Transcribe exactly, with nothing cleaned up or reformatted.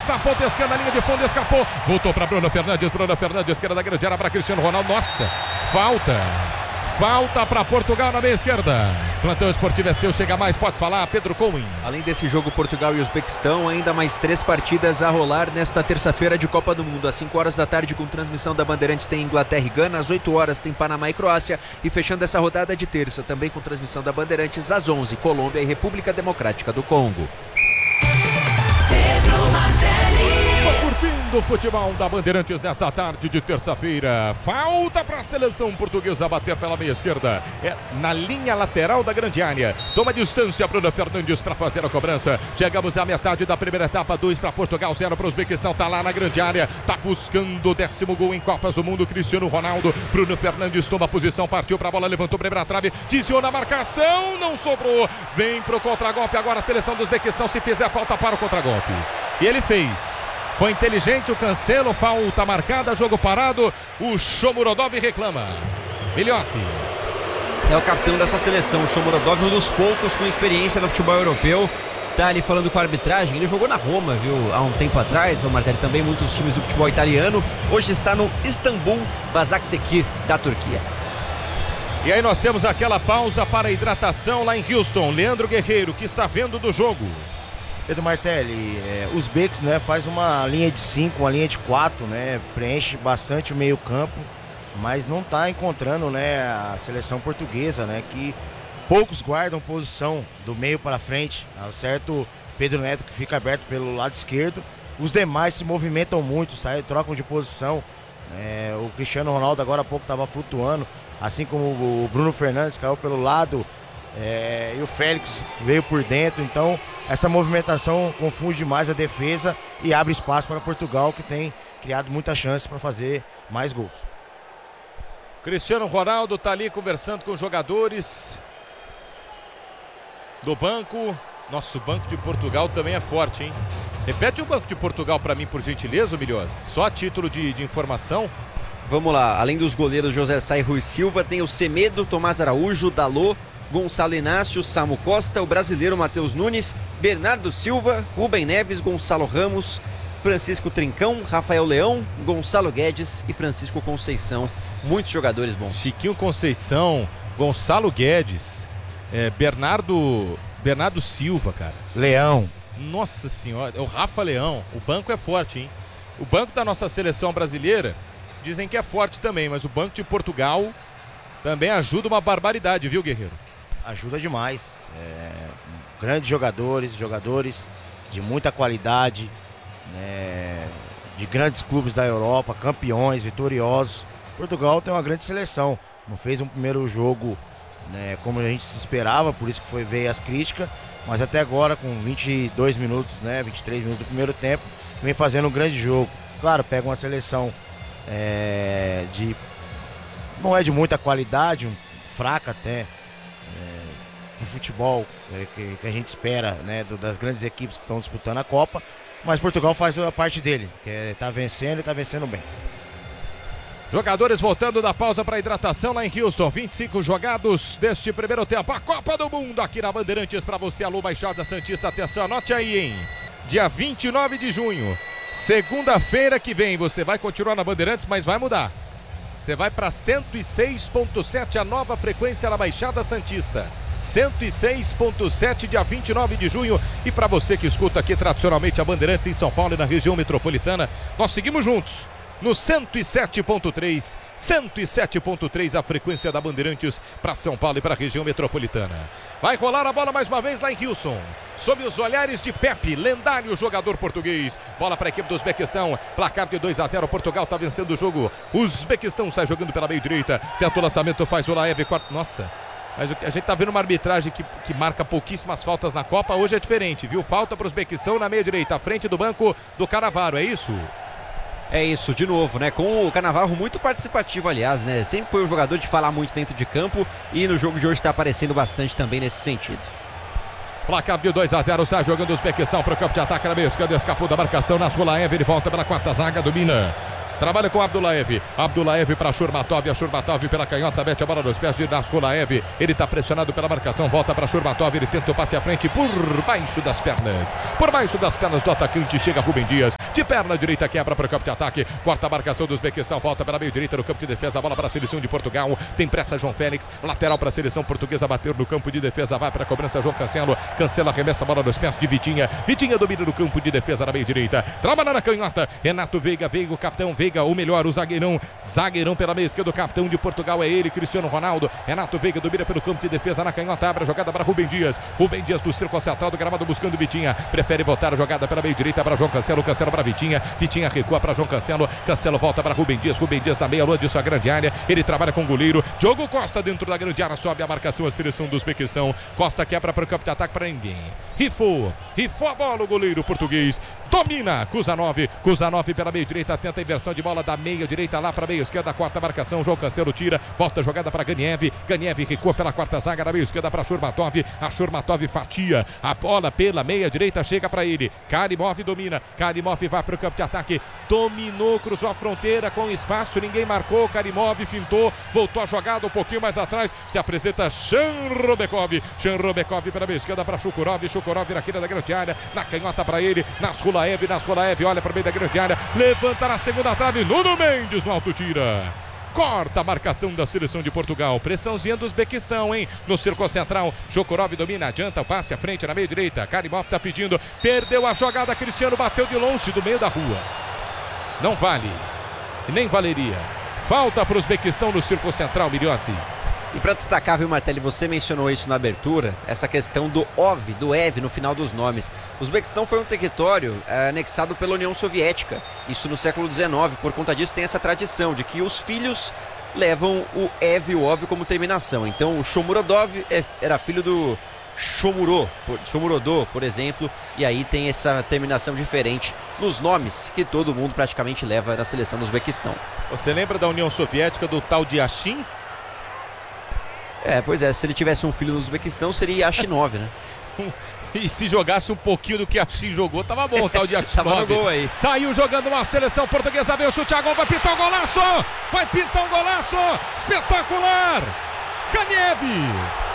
Félix na ponta esquerda, linha de fundo, escapou. Voltou para Bruno Fernandes, Bruno Fernandes, esquerda da grande área para Cristiano Ronaldo. Nossa, falta. Falta para Portugal na meia esquerda. Plantão Esportivo é seu, chega mais, pode falar, Pedro Cohen. Além desse jogo Portugal e Uzbequistão, ainda mais três partidas a rolar nesta terça-feira de Copa do Mundo. Às cinco horas da tarde, com transmissão da Bandeirantes, tem Inglaterra e Gana. Às oito horas tem Panamá e Croácia. E fechando essa rodada de terça, também com transmissão da Bandeirantes, às onze, Colômbia e República Democrática do Congo. Curtindo o futebol da Bandeirantes nessa tarde de terça-feira. Falta para a seleção portuguesa bater pela meia esquerda. É na linha lateral da grande área. Toma distância Bruno Fernandes para fazer a cobrança. Chegamos à metade da primeira etapa. Dois para Portugal, zero para o Uzbequistão. Tá lá na grande área. Tá buscando o décimo gol em Copas do Mundo. Cristiano Ronaldo. Bruno Fernandes toma a posição. Partiu para a bola. Levantou primeira trave. Desviou na marcação. Não sobrou. Vem pro contragolpe. Agora a seleção do Uzbequistão. Se fizer falta para o contragolpe. E ele fez. Foi inteligente o Cancelo, falta marcada, jogo parado, o Shomurodov reclama. Milhossi. É o capitão dessa seleção, o Shomurodov, um dos poucos com experiência no futebol europeu. Tá ali falando com a arbitragem, ele jogou na Roma, viu, há um tempo atrás, o Martelli também, muitos times do futebol italiano. Hoje está no Istambul Başakşehir da Turquia. E aí nós temos aquela pausa para hidratação lá em Houston. Leandro Guerreiro, que está vendo do jogo? Pedro Martelli, é, os Becks, né, faz uma linha de cinco, uma linha de quatro, né, preenche bastante o meio campo, mas não está encontrando, né, a seleção portuguesa, né, que poucos guardam posição do meio para frente, ao certo Pedro Neto que fica aberto pelo lado esquerdo, os demais se movimentam muito, saem, trocam de posição, é, o Cristiano Ronaldo agora há pouco estava flutuando, assim como o Bruno Fernandes caiu pelo lado, É, e o Félix veio por dentro, então essa movimentação confunde demais a defesa e abre espaço para Portugal, que tem criado muitas chances para fazer mais gols. Cristiano Ronaldo está ali conversando com os jogadores do banco. Nosso banco de Portugal também é forte, hein? Repete o banco de Portugal para mim, por gentileza, Milhões. Só a título de, de informação. Vamos lá, além dos goleiros José Sá e Rui Silva, tem o Semedo, Tomás Araújo, Dalot, Gonçalo Inácio, Samu Costa, o brasileiro Matheus Nunes, Bernardo Silva, Rubem Neves, Gonçalo Ramos, Francisco Trincão, Rafael Leão, Gonçalo Guedes e Francisco Conceição. Muitos jogadores bons. Chiquinho Conceição, Gonçalo Guedes, é, Bernardo, Bernardo Silva, cara. Leão. Nossa senhora, é o Rafa Leão. O banco é forte, hein? O banco da nossa seleção brasileira dizem que é forte também, mas o banco de Portugal também ajuda uma barbaridade, viu, Guerreiro? Ajuda demais. É, grandes jogadores, jogadores de muita qualidade, né, de grandes clubes da Europa, campeões, vitoriosos. Portugal tem uma grande seleção. Não fez um primeiro jogo, né, como a gente se esperava, por isso que foi, veio as críticas, mas até agora, com vinte e dois minutos, né, vinte e três minutos do primeiro tempo, vem fazendo um grande jogo. Claro, pega uma seleção é, de... não é de muita qualidade, fraca até, é, do futebol é, que, que a gente espera, né, do, das grandes equipes que estão disputando a Copa, mas Portugal faz a parte dele, que é, tá vencendo e tá vencendo bem. Jogadores voltando da pausa para hidratação lá em Houston, vinte e cinco jogados deste primeiro tempo, a Copa do Mundo aqui na Bandeirantes para você, alô Baixada Santista, atenção, anote aí, hein, dia vinte e nove de junho, segunda-feira que vem, você vai continuar na Bandeirantes, mas vai mudar. Você vai para cento e seis ponto sete, a nova frequência na Baixada Santista. cento e seis ponto sete, dia vinte e nove de junho. E para você que escuta aqui tradicionalmente a Bandeirantes em São Paulo e na região metropolitana, nós seguimos juntos no cento e sete ponto três. cento e sete ponto três, a frequência da Bandeirantes para São Paulo e para a região metropolitana. Vai rolar a bola mais uma vez lá em Houston. Sob os olhares de Pepe, lendário jogador português. Bola para a equipe do Uzbequistão. Placar de dois a zero. Portugal está vencendo o jogo. O Uzbequistão sai jogando pela meio direita. Tenta o lançamento, faz o Laev. Quarto. Nossa, mas a gente está vendo uma arbitragem que, que marca pouquíssimas faltas na Copa. Hoje é diferente, viu? Falta para o Uzbequistão na meia direita, à frente do banco do Cannavaro. É isso? É isso, de novo, né? Com o Cannavaro muito participativo, aliás, né? Sempre foi um jogador de falar muito dentro de campo e no jogo de hoje está aparecendo bastante também nesse sentido. Placar de dois a zero, sai jogando o Uzbequistão para o campo de ataque na meia esquerda, escapou da marcação na Zulaev, ele volta pela quarta zaga, domina Trabalha com Abdullaev. Abdullaev para Shurmatov. A Shurmatov pela canhota. Mete a bola nos pés de Naskulaev. Ele está pressionado pela marcação. Volta para Shurmatov. Ele tenta o passe à frente por baixo das pernas. Por baixo das pernas do atacante. Chega Rubem Dias. De perna direita quebra para o campo de ataque. Corta a marcação do Uzbequistão. Volta pela meio direita no campo de defesa. A bola para a seleção de Portugal. Tem pressa João Félix. Lateral para a seleção portuguesa. Bateu no campo de defesa. Vai para a cobrança João Cancelo. Cancela, arremessa a bola nos pés de Vitinha. Vitinha domina no campo de defesa na meio direita. Trabalha na canhota. Renato Veiga. Veiga, o capitão Veiga. O melhor, o zagueirão. Zagueirão pela meia esquerda. O capitão de Portugal é ele, Cristiano Ronaldo. Renato Veiga domina pelo campo de defesa na canhota. Abre a jogada para Rubem Dias. Rubem Dias do círculo central do gramado buscando Vitinha. Prefere voltar a jogada pela meio direita para João Cancelo. Cancelo para Vitinha. Vitinha recua para João Cancelo. Cancelo volta para Rubem Dias. Rubem Dias na meia lua de sua grande área. Ele trabalha com o goleiro. Diogo Costa dentro da grande área. Sobe a marcação a seleção do Uzbequistão. Costa quebra para o campo de ataque para ninguém. Rifou. Rifou a bola o goleiro português. Domina. Kuzanov. Kuzanov pela meio direita. Tenta a inversão de bola da meia direita lá para a meia esquerda. Quarta marcação. João Cancelo tira. Volta a jogada para Ganiev. Ganiev recua pela quarta zaga na meia esquerda para Shurmatov. A Shurmatov fatia. A bola pela meia direita chega para ele. Karimov domina. Karimov vai para o campo de ataque. Dominou, cruzou a fronteira com espaço. Ninguém marcou. Karimov fintou. Voltou a jogada um pouquinho mais atrás. Se apresenta Shanrobekov. Shanrobekov pela meia esquerda para Shukurov. Shukurov na quina da grande área. Na canhota para ele. Naskulaev. Naskulaev olha para o meio da grande área. Levanta na segunda trave. Nuno Mendes no alto tira. Corta a marcação da seleção de Portugal. Pressãozinha do Uzbequistão, hein? No círculo central. Jokurov domina, adianta o passe à frente na meia direita. Karimov tá pedindo. Perdeu a jogada. Cristiano bateu de longe do meio da rua. Não vale. E nem valeria. Falta para o Uzbequistão no círculo central, Miriossi. E para destacar, viu, Martelli, você mencionou isso na abertura, essa questão do O V, do E V no final dos nomes. O Uzbequistão foi um território é, anexado pela União Soviética, isso no século dezenove. Por conta disso tem essa tradição de que os filhos levam o E V e o O V como terminação. Então o Shomurodov é, era filho do Shomuro, Shomurodov, por exemplo, e aí tem essa terminação diferente nos nomes que todo mundo praticamente leva na seleção do Uzbequistão. Você lembra da União Soviética do tal de Yashin? É, pois é, se ele tivesse um filho no Uzbequistão seria Yashinov, né? E se jogasse um pouquinho do que Yashin jogou, tava bom o tal de Yashinov. Tava no gol aí. Saiu jogando uma seleção portuguesa, veio o chute a gol, vai pintar um golaço! Vai pintar um golaço! Espetacular! Ganiev!